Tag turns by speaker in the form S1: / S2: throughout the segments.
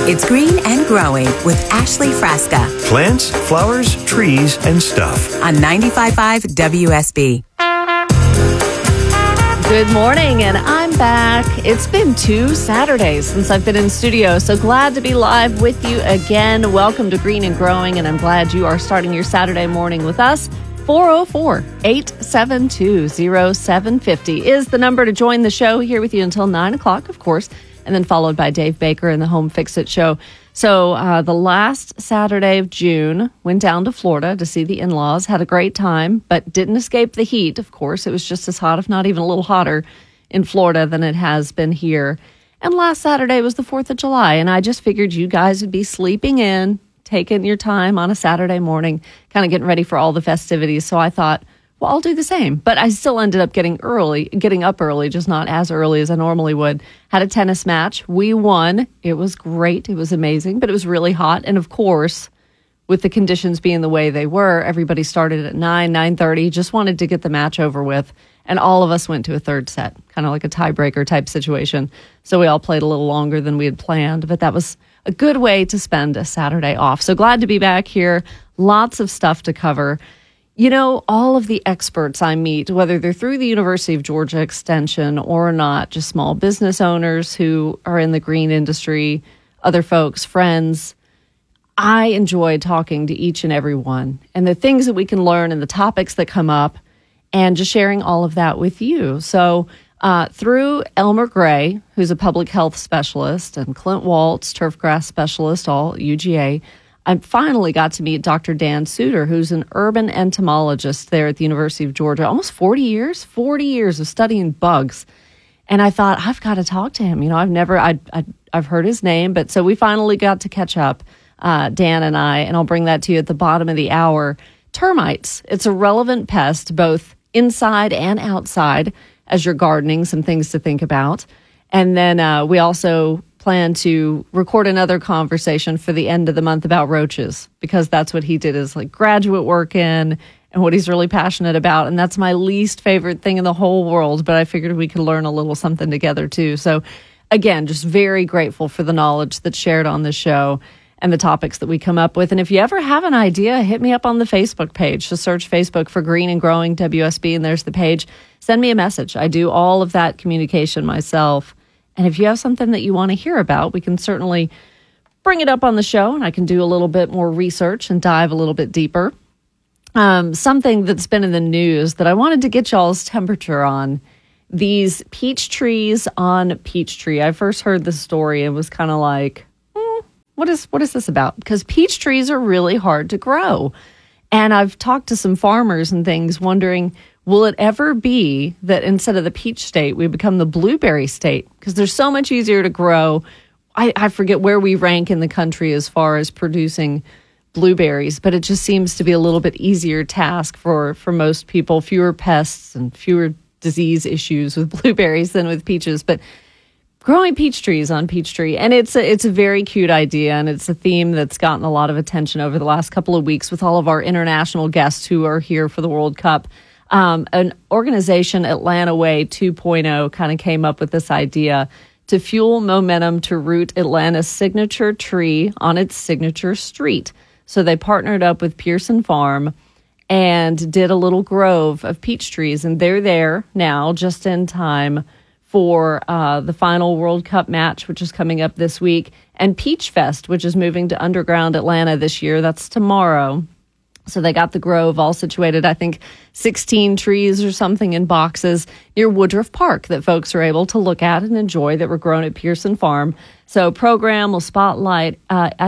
S1: It's Green and Growing with Ashley Frasca
S2: Plants, flowers, trees, and stuff.
S1: on 95.5 WSB.
S3: Good morning, and I'm back. It's been 2 Saturdays since I've been in studio, so glad to be live with you again. Welcome to Green and Growing, and I'm glad you are starting your Saturday morning with us. 404-872-0750 is the number to join the show. Here with you until 9 o'clock, of course, and then followed by Dave Baker and the Home Fix-It Show. So the last Saturday of June, went down to Florida to see the in-laws, had a great time, but didn't escape the heat, of course. It was just as hot, if not even a little hotter, in Florida than it has been here. And last Saturday was the 4th of July, and I just figured you guys would be sleeping in, taking your time on a Saturday morning, kind of getting ready for all the festivities. So I thought, well, I'll do the same. But I still ended up getting up early, just not as early as I normally would. Had a tennis match. We won. It was great. It was amazing, but it was really hot. And of course, with the conditions being the way they were, everybody started at 9:30, just wanted to get the match over with. And all of us went to a third set, kind of like a tiebreaker type situation. So we all played a little longer than we had planned, but that was a good way to spend a Saturday off. So glad to be back here. Lots of stuff to cover. You know, all of the experts I meet, whether they're through the University of Georgia Extension or not, just small business owners who are in the green industry, other folks, friends, I enjoy talking to each and every one and the things that we can learn and the topics that come up and just sharing all of that with you. So through Elmer Gray, who's a public health specialist, and Clint Waltz, turfgrass specialist, all UGA, I finally got to meet Dr. Dan Suter, who's an urban entomologist there at the University of Georgia. Almost 40 years of studying bugs. And I thought, I've got to talk to him. You know, I've heard his name, but so we finally got to catch up, Dan and I, and I'll bring that to you at the bottom of the hour. Termites. It's a relevant pest, both inside and outside, as you're gardening, some things to think about. And then we also plan to record another conversation for the end of the month about roaches, because that's what he did his like graduate work in and what he's really passionate about. And that's my least favorite thing in the whole world, but I figured we could learn a little something together too. So again, just very grateful for the knowledge that's shared on this show and the topics that we come up with. And if you ever have an idea, hit me up on the Facebook page. Just search Facebook for Green and Growing WSB, and there's the page. Send me a message. I do all of that communication myself. And if you have something that you want to hear about, we can certainly bring it up on the show, and I can do a little bit more research and dive a little bit deeper. Something that's been in the news that I wanted to get y'all's temperature on, these peach trees on Peachtree. I first heard this story and was kind of like, what is this about? Because peach trees are really hard to grow. And I've talked to some farmers and things wondering, will it ever be that instead of the peach state, we become the blueberry state? Because they're so much easier to grow. I forget where we rank in the country as far as producing blueberries, but it just seems to be a little bit easier task for most people, fewer pests and fewer disease issues with blueberries than with peaches. But growing peach trees on Peachtree, and it's a very cute idea, and it's a theme that's gotten a lot of attention over the last couple of weeks with all of our international guests who are here for the World Cup. An organization, Atlanta Way 2.0, kind of came up with this idea to fuel momentum to root Atlanta's signature tree on its signature street. So they partnered up with Pearson Farm and did a little grove of peach trees, and they're there now just in time for the final World Cup match, which is coming up this week, and Peach Fest, which is moving to Underground Atlanta this year. That's tomorrow. So they got the grove all situated, I think 16 trees or something in boxes near Woodruff Park that folks are able to look at and enjoy that were grown at Pearson Farm. So program will spotlight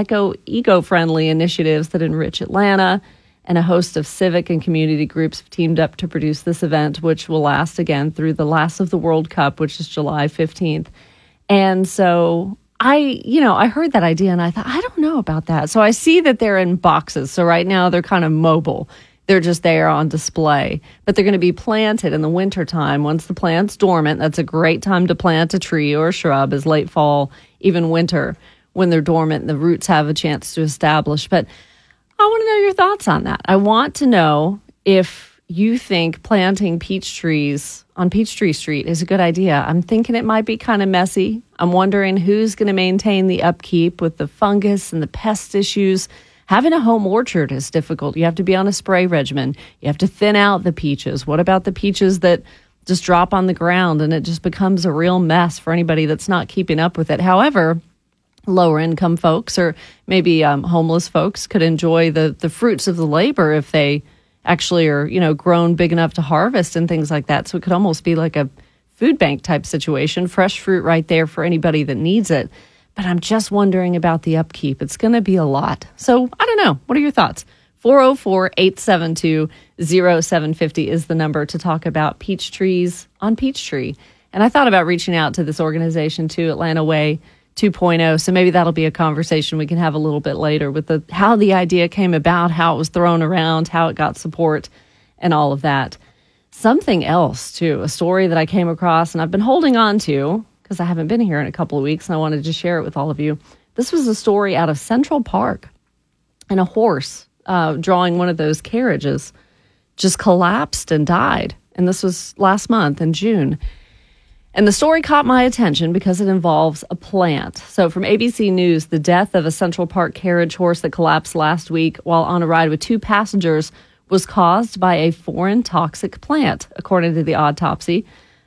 S3: eco-friendly initiatives that enrich Atlanta, and a host of civic and community groups have teamed up to produce this event, which will last again through the last of the World Cup, which is July 15th. And so I heard that idea and I thought, I don't know about that. So I see that they're in boxes. So right now they're kind of mobile. They're just there on display, but they're going to be planted in the wintertime. Once the plant's dormant, that's a great time to plant a tree or a shrub, is late fall, even winter, when they're dormant and the roots have a chance to establish. But I want to know your thoughts on that. I want to know if you think planting peach trees on Peachtree Street is a good idea. I'm thinking it might be kind of messy. I'm wondering who's going to maintain the upkeep with the fungus and the pest issues. Having a home orchard is difficult. You have to be on a spray regimen. You have to thin out the peaches. What about the peaches that just drop on the ground and it just becomes a real mess for anybody that's not keeping up with it? However, lower income folks or maybe homeless folks could enjoy the fruits of the labor if they actually are, grown big enough to harvest and things like that. So it could almost be like a food bank type situation, fresh fruit right there for anybody that needs it. But I'm just wondering about the upkeep. It's going to be a lot. So I don't know. What are your thoughts? 404-872-0750 is the number to talk about peach trees on Peachtree. And I thought about reaching out to this organization too, Atlanta Way 2.0. So maybe that'll be a conversation we can have a little bit later with how the idea came about, how it was thrown around, how it got support, and all of that. Something else too, a story that I came across and I've been holding on to because I haven't been here in a couple of weeks and I wanted to share it with all of you. This was a story out of Central Park, and a horse drawing one of those carriages just collapsed and died. And this was last month in June. And the story caught my attention because it involves a plant. So from ABC News, the death of a Central Park carriage horse that collapsed last week while on a ride with 2 passengers was caused by a foreign toxic plant, according to the autopsy.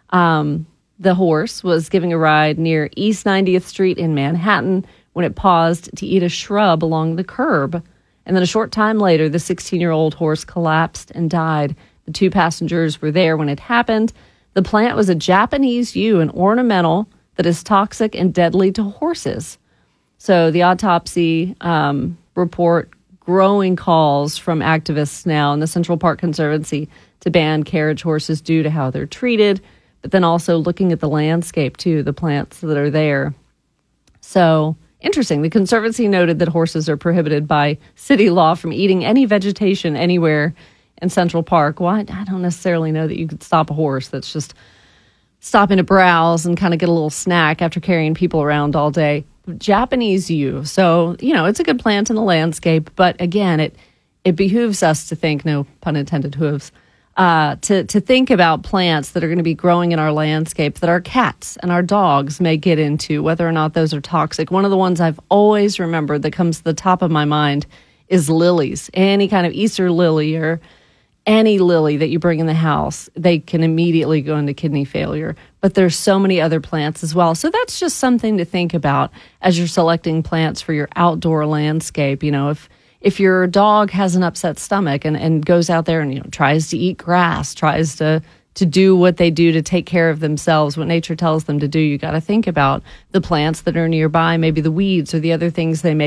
S3: The horse was giving a ride near East 90th Street in Manhattan when it paused to eat a shrub along the curb. And then a short time later, the 16-year-old horse collapsed and died. The 2 passengers were there when it happened. The plant was a Japanese yew, an ornamental that is toxic and deadly to horses. So the autopsy report growing calls from activists now in the Central Park Conservancy to ban carriage horses due to how they're treated, but then also looking at the landscape too, the plants that are there. So interesting. The Conservancy noted that horses are prohibited by city law from eating any vegetation anywhere in Central Park. Well, I don't necessarily know that you could stop a horse that's just stopping to browse and kind of get a little snack after carrying people around all day. Japanese yew. So, it's a good plant in the landscape, but again, it behooves us to think, no pun intended, hooves, to think about plants that are going to be growing in our landscape that our cats and our dogs may get into, whether or not those are toxic. One of the ones I've always remembered that comes to the top of my mind is lilies. Any kind of Easter lily or any lily that you bring in the house, they can immediately go into kidney failure. But there's so many other plants as well. So that's just something to think about as you're selecting plants for your outdoor landscape. If your dog has an upset stomach and goes out there and tries to eat grass, tries to do what they do to take care of themselves, what nature tells them to do, you got to think about the plants that are nearby, maybe the weeds or the other things they may